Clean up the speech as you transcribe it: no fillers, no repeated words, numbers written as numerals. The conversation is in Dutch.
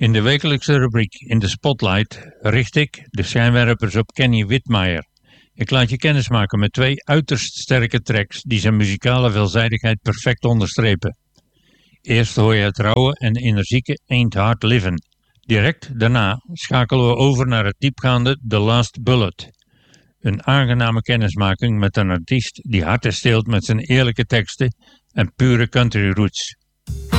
In de wekelijkse rubriek In de Spotlight richt ik de schijnwerpers op Kenny Whitmire. Ik laat je kennismaken met 2 uiterst sterke tracks die zijn muzikale veelzijdigheid perfect onderstrepen. Eerst hoor je het rauwe en energieke Ain't Hard Livin'. Direct daarna schakelen we over naar het diepgaande The Last Bullet. Een aangename kennismaking met een artiest die hard steelt met zijn eerlijke teksten en pure country roots.